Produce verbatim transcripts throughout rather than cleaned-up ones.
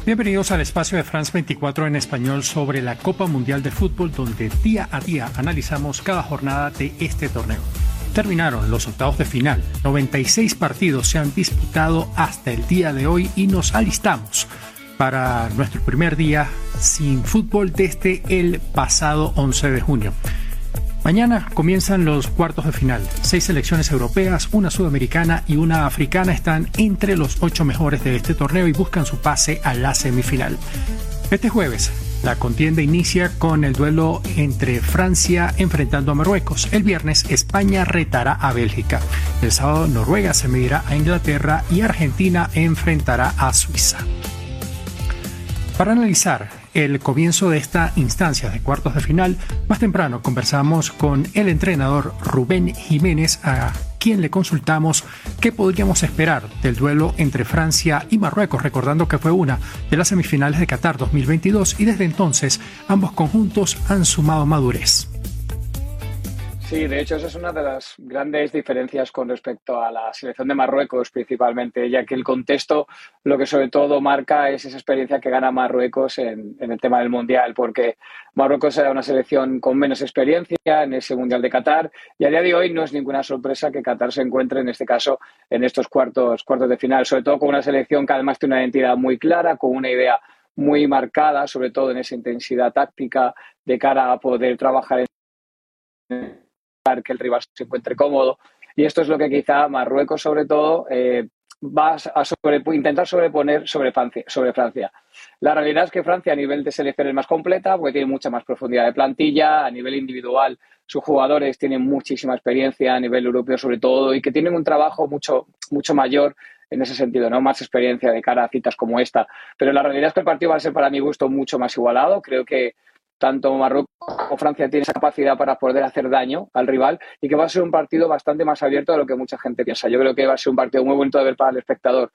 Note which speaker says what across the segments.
Speaker 1: Bienvenidos al espacio de France veinticuatro en español sobre la Copa Mundial de Fútbol, donde día a día analizamos cada jornada de este torneo. Terminaron los octavos de final. noventa y seis partidos se han disputado hasta el día de hoy y nos alistamos para nuestro primer día sin fútbol desde el pasado once de junio. Mañana comienzan los cuartos de final. Seis selecciones europeas, una sudamericana y una africana están entre los ocho mejores de este torneo y buscan su pase a la semifinal. Este jueves, la contienda inicia con el duelo entre Francia enfrentando a Marruecos. El viernes, España retará a Bélgica. El sábado, Noruega se medirá a Inglaterra y Argentina enfrentará a Suiza. Para analizar el comienzo de esta instancia de cuartos de final, más temprano conversamos con el entrenador Rubén Jiménez, a quien le consultamos qué podríamos esperar del duelo entre Francia y Marruecos, recordando que fue una de las semifinales de Qatar dos mil veintidós y desde entonces ambos conjuntos han sumado madurez.
Speaker 2: Sí, de hecho esa es una de las grandes diferencias con respecto a la selección de Marruecos principalmente, ya que el contexto lo que sobre todo marca es esa experiencia que gana Marruecos en, en el tema del Mundial, porque Marruecos era una selección con menos experiencia en ese Mundial de Qatar y a día de hoy no es ninguna sorpresa que Qatar se encuentre en este caso en estos cuartos, cuartos de final, sobre todo con una selección que además tiene una identidad muy clara, con una idea muy marcada, sobre todo en esa intensidad táctica de cara a poder trabajar en que el rival se encuentre cómodo, y esto es lo que quizá Marruecos sobre todo eh, va a sobre, intentar sobreponer sobre Francia, sobre Francia. La realidad es que Francia a nivel de selección es más completa porque tiene mucha más profundidad de plantilla, a nivel individual sus jugadores tienen muchísima experiencia a nivel europeo sobre todo y que tienen un trabajo mucho, mucho mayor en ese sentido, ¿no? Más experiencia de cara a citas como esta, pero la realidad es que el partido va a ser para mi gusto mucho más igualado. Creo que tanto Marruecos como Francia tienen esa capacidad para poder hacer daño al rival y que va a ser un partido bastante más abierto de lo que mucha gente piensa. Yo creo que va a ser un partido muy bonito de ver para el espectador.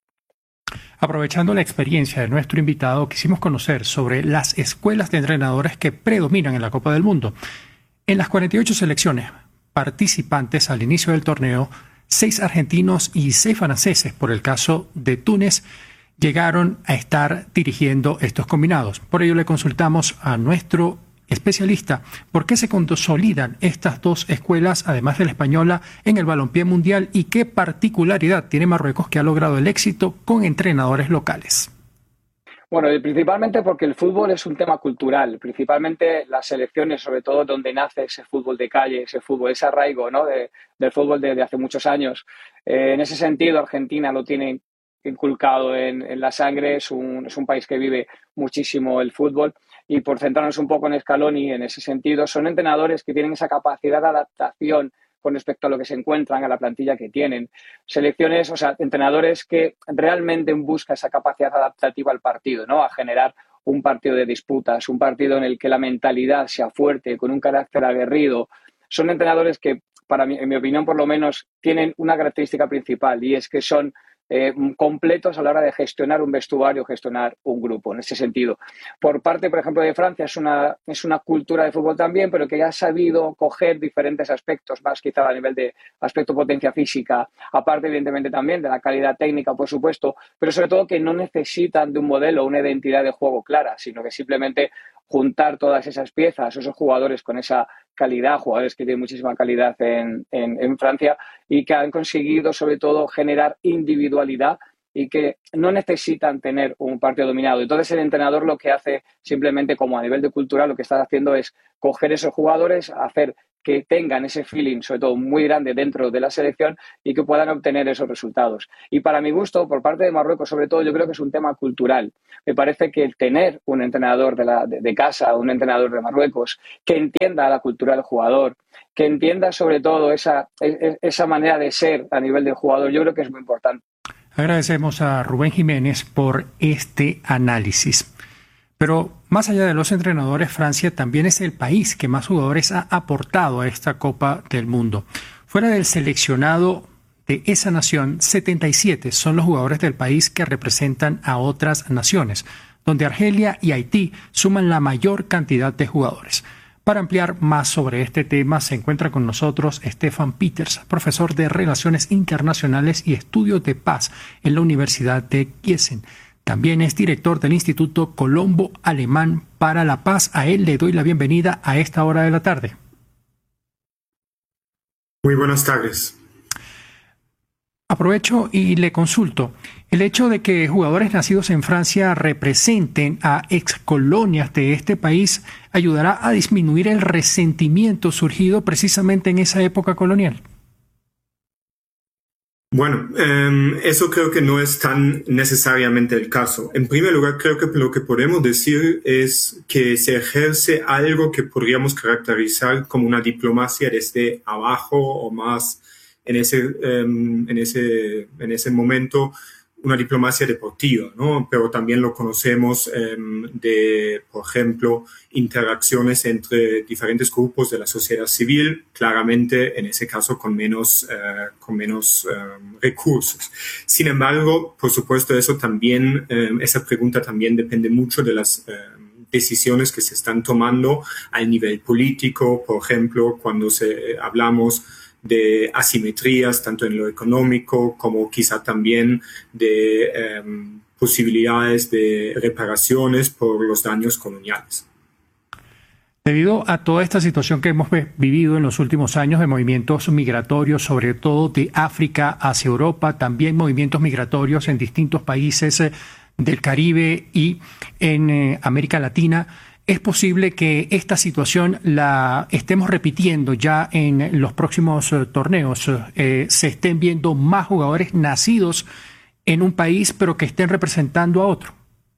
Speaker 1: Aprovechando la experiencia de nuestro invitado, quisimos conocer sobre las escuelas de entrenadores que predominan en la Copa del Mundo. En las cuarenta y ocho selecciones participantes al inicio del torneo, seis argentinos y seis franceses, por el caso de Túnez, llegaron a estar dirigiendo estos combinados. Por ello le consultamos a nuestro especialista por qué se consolidan estas dos escuelas, además de la española, en el balompié mundial y qué particularidad tiene Marruecos que ha logrado el éxito con entrenadores locales.
Speaker 2: Bueno, principalmente porque el fútbol es un tema cultural, principalmente las selecciones, sobre todo donde nace ese fútbol de calle, ese fútbol, ese arraigo, ¿no? de, del fútbol de, de hace muchos años. Eh, en ese sentido, Argentina lo tiene inculcado en, en la sangre, es un, es un país que vive muchísimo el fútbol y por centrarnos un poco en Scaloni en ese sentido, son entrenadores que tienen esa capacidad de adaptación con respecto a lo que se encuentran, a la plantilla que tienen. Selecciones, o sea, entrenadores que realmente buscan esa capacidad adaptativa al partido, ¿no? A generar un partido de disputas, un partido en el que la mentalidad sea fuerte, con un carácter aguerrido. Son entrenadores que, para mí, en mi opinión por lo menos, tienen una característica principal y es que son Eh, completos a la hora de gestionar un vestuario, gestionar un grupo, en ese sentido. Por parte, por ejemplo, de Francia, es una, es una cultura de fútbol también, pero que ya ha sabido coger diferentes aspectos, más quizá a nivel de aspecto potencia física, aparte, evidentemente, también de la calidad técnica, por supuesto, pero sobre todo que no necesitan de un modelo, una identidad de juego clara, sino que simplemente juntar todas esas piezas, esos jugadores con esa calidad, jugadores que tienen muchísima calidad en, en, en Francia y que han conseguido sobre todo generar individualidad y que no necesitan tener un partido dominado. Entonces el entrenador lo que hace simplemente como a nivel de cultura lo que está haciendo es coger esos jugadores, hacer que tengan ese feeling, sobre todo muy grande dentro de la selección y que puedan obtener esos resultados. Y para mi gusto, por parte de Marruecos, sobre todo, yo creo que es un tema cultural. Me parece que el tener un entrenador de, la, de, de casa, un entrenador de Marruecos, que entienda la cultura del jugador, que entienda sobre todo esa, esa manera de ser a nivel del jugador, yo creo que es muy importante.
Speaker 1: Agradecemos a Rubén Jiménez por este análisis. Pero más allá de los entrenadores, Francia también es el país que más jugadores ha aportado a esta Copa del Mundo. Fuera del seleccionado de esa nación, setenta y siete son los jugadores del país que representan a otras naciones, donde Argelia y Haití suman la mayor cantidad de jugadores. Para ampliar más sobre este tema, se encuentra con nosotros Stefan Peters, profesor de Relaciones Internacionales y Estudios de Paz en la Universidad de Gießen. También es director del Instituto Colombo Alemán para la Paz. A él le doy la bienvenida a esta hora de la tarde.
Speaker 3: Muy buenas tardes.
Speaker 1: Aprovecho y le consulto. El hecho de que jugadores nacidos en Francia representen a excolonias de este país ayudará a disminuir el resentimiento surgido precisamente en esa época colonial.
Speaker 3: Bueno, eh, eso creo que no es tan necesariamente el caso. En primer lugar, creo que lo que podemos decir es que se ejerce algo que podríamos caracterizar como una diplomacia desde abajo o más en ese, eh, en ese, en ese momento, una diplomacia deportiva, ¿no? Pero también lo conocemos eh, de, por ejemplo, interacciones entre diferentes grupos de la sociedad civil, claramente en ese caso con menos, eh, con menos eh, recursos. Sin embargo, por supuesto, eso también, eh, esa pregunta también depende mucho de las eh, decisiones que se están tomando al nivel político, por ejemplo, cuando se, eh, hablamos de asimetrías, tanto en lo económico como quizá también de eh, posibilidades de reparaciones por los daños coloniales.
Speaker 1: Debido a toda esta situación que hemos vivido en los últimos años de movimientos migratorios, sobre todo de África hacia Europa, también movimientos migratorios en distintos países del Caribe y en eh, América Latina, ¿es posible que esta situación la estemos repitiendo ya en los próximos uh, torneos? Eh, se estén viendo más jugadores nacidos en un país, pero que estén representando a otro.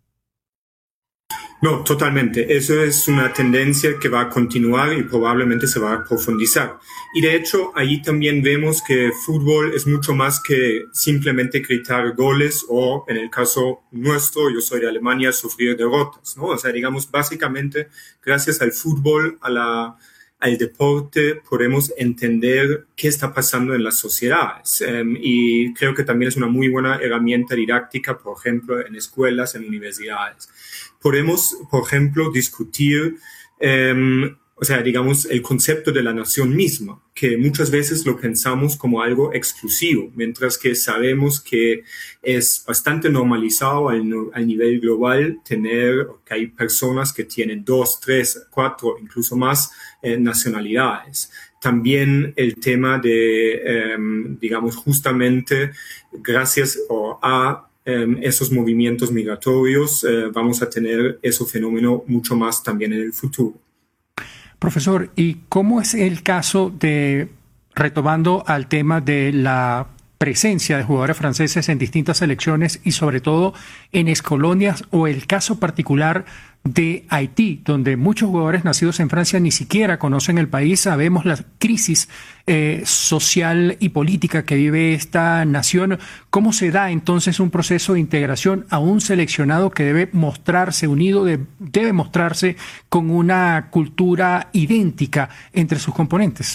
Speaker 3: No, totalmente. Eso es una tendencia que va a continuar y probablemente se va a profundizar. Y de hecho, ahí también vemos que fútbol es mucho más que simplemente gritar goles o, en el caso nuestro, yo soy de Alemania, sufrir derrotas, ¿no? O sea, digamos, básicamente, gracias al fútbol, a la, al deporte, podemos entender qué está pasando en las sociedades. Um, y creo que también es una muy buena herramienta didáctica, por ejemplo, en escuelas, en universidades. Podemos, por ejemplo, discutir, eh, o sea, digamos, el concepto de la nación misma, que muchas veces lo pensamos como algo exclusivo, mientras que sabemos que es bastante normalizado al, al nivel global tener, que hay personas que tienen dos, tres, cuatro, incluso más eh, nacionalidades. También el tema de, eh, digamos, justamente gracias o a esos movimientos migratorios, eh, vamos a tener ese fenómeno mucho más también en el futuro.
Speaker 1: Profesor, ¿y cómo es el caso de, retomando al tema de la presencia de jugadores franceses en distintas selecciones y sobre todo en excolonias, o el caso particular de Haití, donde muchos jugadores nacidos en Francia ni siquiera conocen el país? Sabemos la crisis eh, social y política que vive esta nación. ¿Cómo se da entonces un proceso de integración a un seleccionado que debe mostrarse unido, de, debe mostrarse con una cultura idéntica entre sus componentes?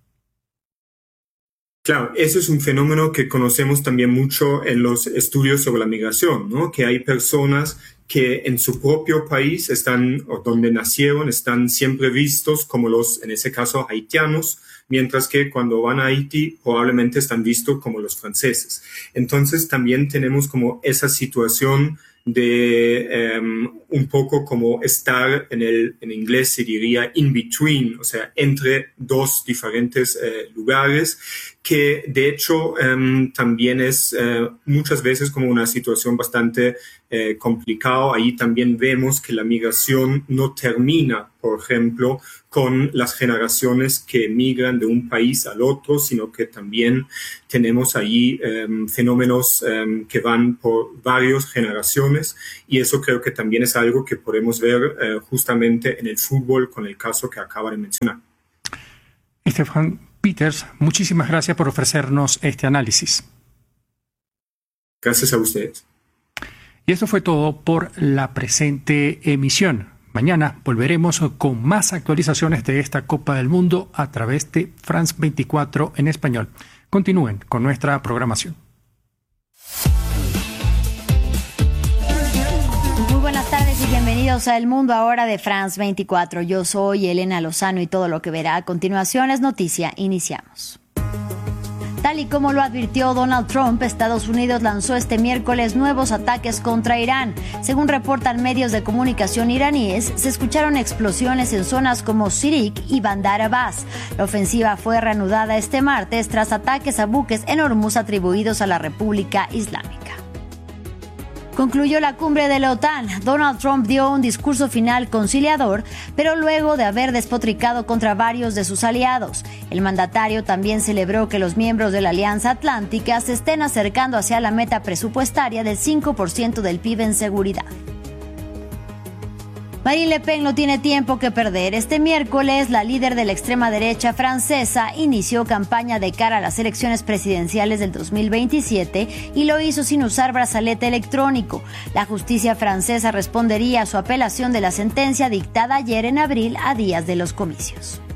Speaker 3: Claro, eso es un fenómeno que conocemos también mucho en los estudios sobre la migración, ¿no? Que hay personas que en su propio país están, o donde nacieron, están siempre vistos como los, en ese caso, haitianos, mientras que cuando van a Haití probablemente están vistos como los franceses. Entonces también tenemos como esa situación de um, un poco como estar en el, en inglés se diría in between, o sea, entre dos diferentes eh, lugares, que de hecho um, también es uh, muchas veces como una situación bastante eh, complicada. Ahí también vemos que la migración no termina, por ejemplo, con las generaciones que migran de un país al otro, sino que también tenemos ahí um, fenómenos um, que van por varias generaciones, y eso creo que también es algo que podemos ver uh, justamente en el fútbol con el caso que acaba de mencionar.
Speaker 1: Stefan Peters, muchísimas gracias por ofrecernos este análisis.
Speaker 3: Gracias a ustedes.
Speaker 1: Y eso fue todo por la presente emisión. Mañana volveremos con más actualizaciones de esta Copa del Mundo a través de France veinticuatro en español. Continúen con nuestra programación.
Speaker 4: Muy buenas tardes y bienvenidos a El Mundo Ahora de France veinticuatro. Yo soy Elena Lozano y todo lo que verá a continuación es noticia. Iniciamos. Tal y como lo advirtió Donald Trump, Estados Unidos lanzó este miércoles nuevos ataques contra Irán. Según reportan medios de comunicación iraníes, se escucharon explosiones en zonas como Sirik y Bandar Abbas. La ofensiva fue reanudada este martes tras ataques a buques en Hormuz atribuidos a la República Islámica. Concluyó la cumbre de la OTAN. Donald Trump dio un discurso final conciliador, pero luego de haber despotricado contra varios de sus aliados. El mandatario también celebró que los miembros de la Alianza Atlántica se estén acercando hacia la meta presupuestaria del cinco por ciento del P I B en seguridad. Marine Le Pen no tiene tiempo que perder. Este miércoles, la líder de la extrema derecha francesa inició campaña de cara a las elecciones presidenciales del dos mil veintisiete y lo hizo sin usar brazalete electrónico. La justicia francesa respondería a su apelación de la sentencia dictada ayer en abril a días de los comicios.